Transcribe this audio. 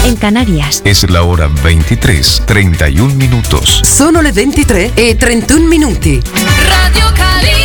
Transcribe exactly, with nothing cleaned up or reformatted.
en Canarias. Es la hora ventitré, treinta y un minutos. Sono le ventitré e trentuno minuti. Radio Cali.